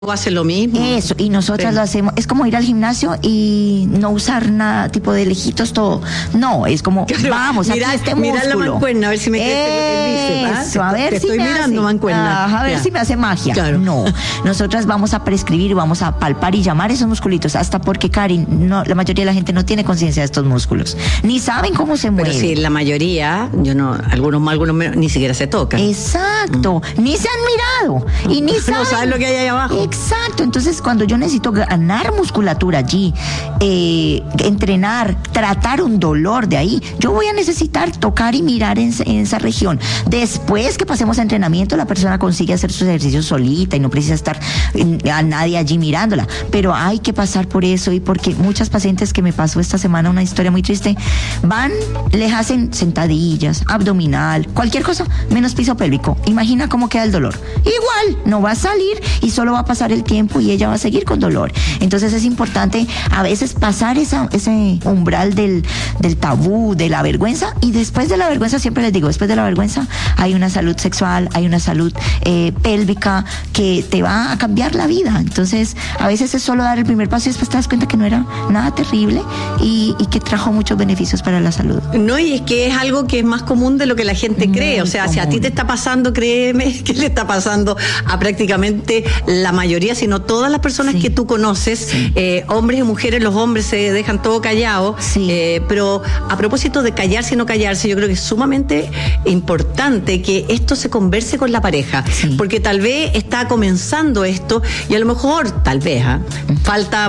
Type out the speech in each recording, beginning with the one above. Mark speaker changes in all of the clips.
Speaker 1: hace lo mismo.
Speaker 2: Eso, y nosotras lo hacemos. Es como ir al gimnasio y no usar nada, tipo de lejitos, todo. No, es como, claro, vamos,
Speaker 1: mira,
Speaker 2: aquí este
Speaker 1: mira
Speaker 2: músculo.
Speaker 1: la mancuerna, a ver si me crece.
Speaker 2: Eso, a ver
Speaker 1: te
Speaker 2: si
Speaker 1: estoy
Speaker 2: me
Speaker 1: mirando
Speaker 2: hace,
Speaker 1: mancuerna.
Speaker 2: a ver si me hace magia.
Speaker 1: Claro.
Speaker 2: No, nosotras vamos a prescribir, vamos a palpar y llamar esos musculitos, hasta porque, Karin, no, la mayoría de la gente no tiene conciencia de estos músculos, ni saben cómo se mueven.
Speaker 1: Pero sí, la mayoría, yo no, algunos más, algunos menos, ni siquiera se tocan.
Speaker 2: Exacto, ni se han mirado y ni saben.
Speaker 1: No saben lo que hay ahí abajo.
Speaker 2: Exacto, entonces cuando yo necesito ganar musculatura allí, entrenar, tratar un dolor de ahí, yo voy a necesitar tocar y mirar en esa región. Después que pasemos a entrenamiento, la persona consigue hacer sus ejercicios solita y no precisa estar a nadie allí mirándola, pero hay que pasar por eso. Y porque muchas pacientes, que me pasó esta semana una historia muy triste, van, les hacen sentadillas, abdominal, cualquier cosa, menos piso pélvico. Imagina cómo queda el dolor. Igual, no va a salir y solo va a pasar el tiempo y ella va a seguir con dolor. Entonces es importante a veces pasar ese umbral del tabú, de la vergüenza, y después de la vergüenza, siempre les digo, después de la vergüenza hay una salud sexual, hay una salud pélvica que te va a cambiar la vida. Entonces a veces es solo dar el primer paso y después te das cuenta que no era nada terrible y que trajo muchos beneficios para la salud.
Speaker 1: No, y es que es algo que es más común de lo que la gente cree. O sea, común. Si a ti te está pasando, créeme que le está pasando a prácticamente la mayoría, si no todas las personas que tú conoces, hombres y mujeres. Los hombres se dejan todo callado, pero a propósito de callarse y no callarse, yo creo que es sumamente importante que esto se converse con la pareja, porque tal vez está comenzando esto y a lo mejor, tal vez, falta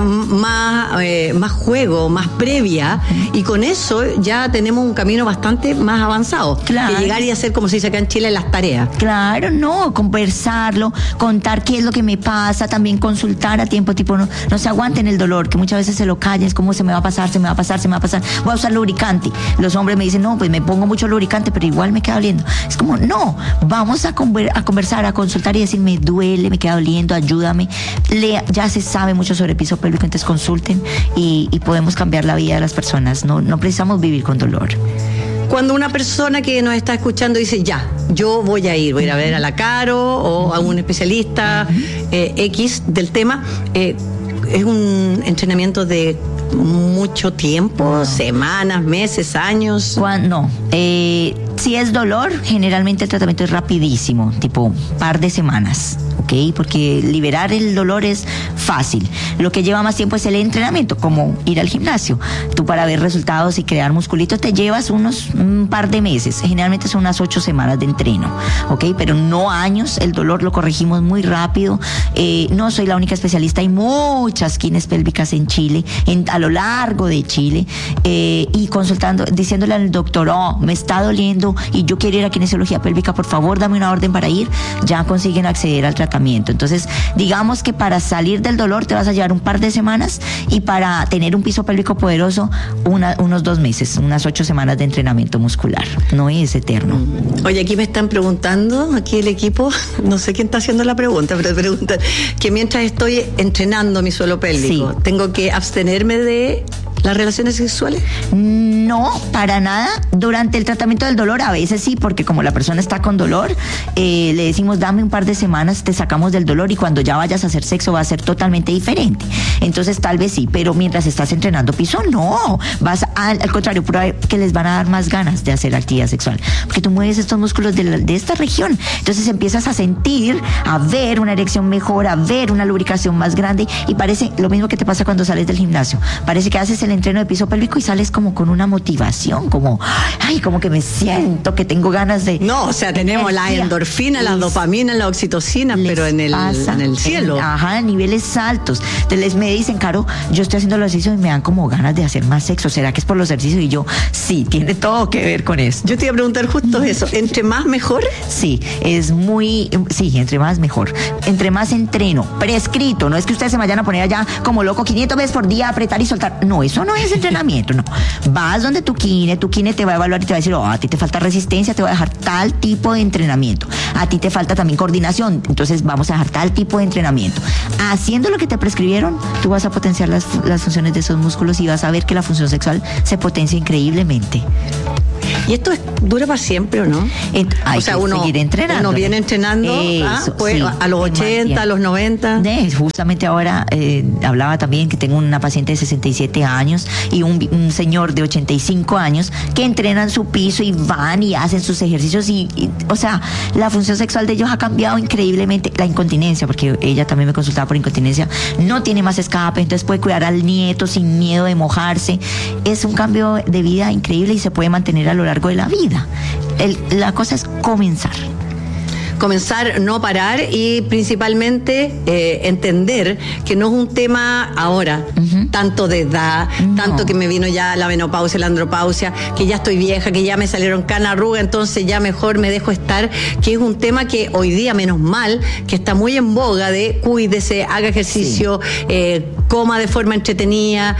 Speaker 1: más juego, más previa, y con eso ya tenemos un camino bastante más avanzado, que llegar y hacer, como se dice acá en Chile, las tareas.
Speaker 2: Claro, no, conversarlo, contar qué es lo que me pasa, también consultar a tiempo, tipo, no se aguanten el dolor, que muchas veces se lo callen, es como se me va a pasar, voy a usar lubricante. Los hombres me dicen, no, pues me pongo mucho lubricante, pero igual me queda doliendo. Es como, no, vamos a conversar, a consultar y decir, me duele, me queda doliendo, ayúdame. Ya se sabe mucho sobre piso pélvico, entonces consulten y podemos cambiar la vida de las personas. No precisamos vivir con dolor.
Speaker 1: Cuando una persona que nos está escuchando dice, ya, yo voy a ir a ver a la Caro o a un especialista X del tema, es un entrenamiento de mucho tiempo, semanas, meses, años.
Speaker 2: No. Si es dolor, generalmente el tratamiento es rapidísimo, tipo par de semanas, ¿ok? Porque liberar el dolor es fácil. Lo que lleva más tiempo es el entrenamiento, como ir al gimnasio. Tú, para ver resultados y crear musculito, te llevas un par de meses. Generalmente son unas 8 semanas de entreno, ¿ok? Pero no años. El dolor lo corregimos muy rápido. No soy la única especialista, hay muchas quines pélvicas en Chile, a lo largo de Chile, y consultando, diciéndole al doctor, me está doliendo y yo quiero ir a kinesiología pélvica, por favor dame una orden para ir, ya consiguen acceder al tratamiento. Entonces, digamos que para salir del dolor te vas a llevar un par de semanas, y para tener un piso pélvico poderoso, unos 2 meses, unas 8 semanas de entrenamiento muscular. No es eterno.
Speaker 1: Oye, aquí me están preguntando, aquí el equipo, no sé quién está haciendo la pregunta, pero preguntan que mientras estoy entrenando mi suelo pélvico, ¿tengo que abstenerme de las relaciones sexuales?
Speaker 2: No, para nada. Durante el tratamiento del dolor, a veces sí, porque como la persona está con dolor, le decimos, dame un par de semanas, te sacamos del dolor, y cuando ya vayas a hacer sexo va a ser totalmente diferente. Entonces tal vez sí, pero mientras estás entrenando piso, no. Vas al contrario, que les van a dar más ganas de hacer actividad sexual, porque tú mueves estos músculos de esta región. Entonces empiezas a sentir, a ver una erección mejor, a ver una lubricación más grande, y parece lo mismo que te pasa cuando sales del gimnasio. Parece que haces el entreno de piso pélvico y sales como con una motivación, como que me siento que tengo ganas de...
Speaker 1: No, o sea, tenemos la endorfina, la dopamina, la oxitocina, pero en el cielo.
Speaker 2: Niveles altos. Entonces me dicen, Caro, yo estoy haciendo los ejercicios y me dan como ganas de hacer más sexo. ¿Será que es por los ejercicios? Y yo, sí, tiene todo que ver con eso.
Speaker 1: Yo te iba a preguntar justo eso. ¿Entre más mejor?
Speaker 2: Sí, entre más mejor. Entre más entreno, prescrito. No es que ustedes se vayan a poner allá como loco 500 veces por día, apretar y soltar. No, eso no es entrenamiento, no. Vas donde tu kine te va a evaluar y te va a decir, a ti te falta resistencia, te voy a dejar tal tipo de entrenamiento. A ti te falta también coordinación, entonces vamos a dejar tal tipo de entrenamiento. Haciendo lo que te prescribieron, tú vas a potenciar las funciones de esos músculos y vas a ver que la función sexual se potencia increíblemente.
Speaker 1: ¿Y esto dura para siempre o no?
Speaker 2: Hay que seguir entrenando.
Speaker 1: Uno viene entrenando pues, sí, a los 80, a los 90.
Speaker 2: Justamente ahora hablaba también que tengo una paciente de 67 años y un señor de 85 años que entrenan su piso y van y hacen sus ejercicios o sea, la función sexual de ellos ha cambiado increíblemente. La incontinencia, porque ella también me consultaba por incontinencia, no tiene más escape, entonces puede cuidar al nieto sin miedo de mojarse. Es un cambio de vida increíble y se puede mantener a lo largo de la vida. La cosa es comenzar,
Speaker 1: no parar y principalmente entender que no es un tema ahora, tanto de edad, tanto que me vino ya la menopausia, la andropausia, que ya estoy vieja, que ya me salieron canas, arrugas, entonces ya mejor me dejo estar, que es un tema que hoy día, menos mal, que está muy en boga de cuídese, haga ejercicio, coma de forma entretenida,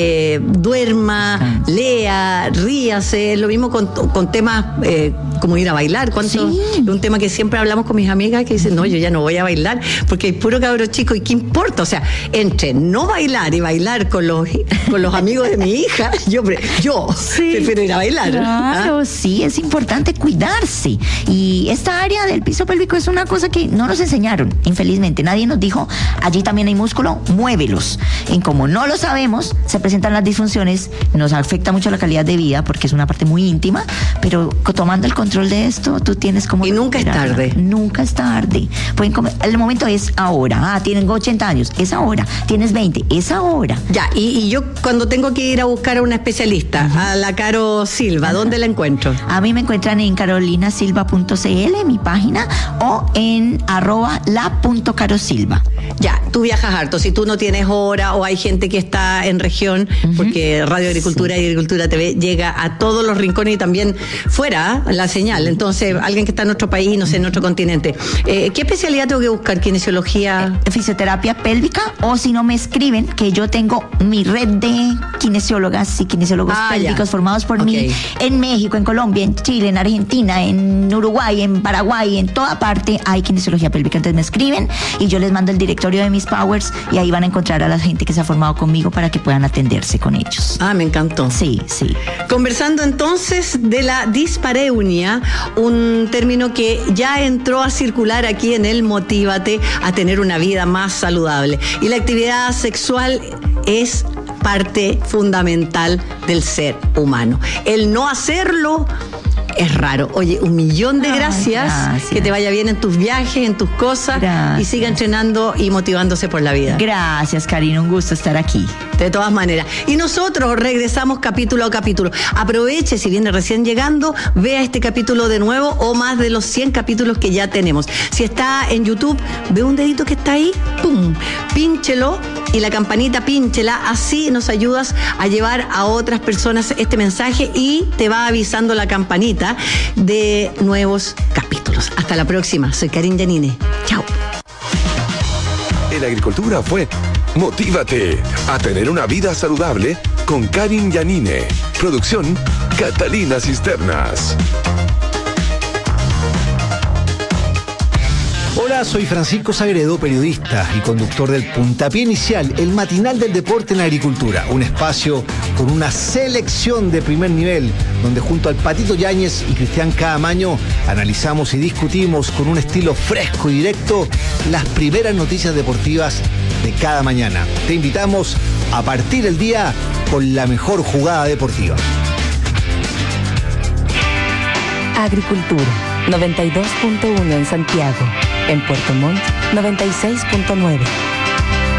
Speaker 1: duerma, lea, ríase, lo mismo con temas como ir a bailar, un tema que siempre hablamos con mis amigas que dicen, no, yo ya no voy a bailar porque hay puro cabro chico y qué importa, o sea, entre no bailar y bailar con los amigos de mi hija, yo prefiero ir a bailar.
Speaker 2: Claro, sí, es importante cuidarse y esta área del piso pélvico es una cosa que no nos enseñaron, infelizmente, nadie nos dijo, allí también hay músculo, muévelos, y como no lo sabemos, se presentan las disfunciones, nos afecta mucho la calidad de vida porque es una parte muy íntima, pero tomando el control de esto, tú tienes como...
Speaker 1: Y nunca es tarde.
Speaker 2: Nunca es tarde. El momento es ahora. Tienen 80 años, es ahora. Tienes 20, es ahora.
Speaker 1: Ya, y yo cuando tengo que ir a buscar a una especialista, a la Caro Silva, ¿dónde la encuentro?
Speaker 2: A mí me encuentran en carolinasilva.cl, mi página, o en @la.carosilva.
Speaker 1: Ya, tú viajas harto. Si tú no tienes hora o hay gente que está en región, porque Radio Agricultura y Agricultura TV llega a todos los rincones y también fuera la señal. Entonces, alguien que está en otro país, no sé, en otro continente. ¿Qué especialidad tengo que buscar? ¿Kinesiología?
Speaker 2: Fisioterapia pélvica, o si no me escriben, que yo tengo mi red de kinesiólogas y kinesiólogos pélvicos formados por mí en México, en Colombia, en Chile, en Argentina, en Uruguay, en Paraguay, en toda parte hay kinesiología pélvica. Entonces me escriben y yo les mando el directorio de mis powers y ahí van a encontrar a la gente que se ha formado conmigo para que puedan atenderse con ellos.
Speaker 1: Me encantó.
Speaker 2: Sí.
Speaker 1: Conversando entonces de la dispareunia, un término que ya entró a circular aquí en el Motívate a tener una vida más saludable. Y la actividad sexual es parte fundamental del ser humano. El no hacerlo es raro. Oye, 1.000.000 de gracias. Que te vaya bien en tus viajes, en tus cosas. Y siga entrenando y motivándose por la vida.
Speaker 2: Gracias, Karina. Un gusto estar aquí.
Speaker 1: De todas maneras. Y nosotros regresamos capítulo a capítulo. Aproveche, si viene recién llegando, vea este capítulo de nuevo o más de los 100 capítulos que ya tenemos. Si está en YouTube, ve un dedito que está ahí, ¡pum! Pínchelo y la campanita pínchela. Así nos ayudas a llevar a otras personas este mensaje y te va avisando la campanita de nuevos capítulos. Hasta la próxima. Soy Karin Yanine. Chao.
Speaker 3: En Agricultura fue Motívate a tener una vida saludable con Karin Yanine. Producción Catalina Cisternas.
Speaker 4: Hola, soy Francisco Sagredo, periodista y conductor del Puntapié Inicial, el matinal del deporte en la agricultura. Un espacio con una selección de primer nivel, donde junto al Patito Yáñez y Cristian Caamaño analizamos y discutimos con un estilo fresco y directo las primeras noticias deportivas de cada mañana. Te invitamos a partir el día con la mejor jugada deportiva.
Speaker 5: Agricultura, 92.1 en Santiago. En Puerto Montt, 96.9.